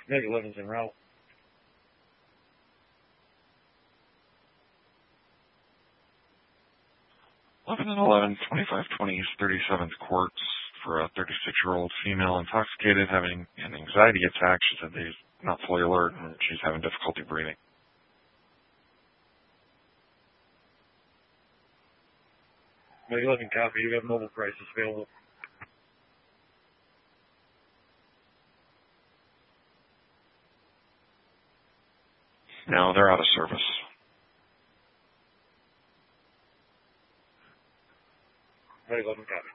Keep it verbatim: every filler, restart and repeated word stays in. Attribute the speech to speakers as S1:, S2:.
S1: Maybe eleven's en route.
S2: eleven and eleven, twenty-five twenty East thirty-seventh Court for a thirty-six-year-old female intoxicated having an anxiety attack. She said they're not fully alert and she's having difficulty breathing.
S1: Maybe eleven copy. You have mobile prices available.
S2: No, they're out of service.
S1: Maybe eleven copy.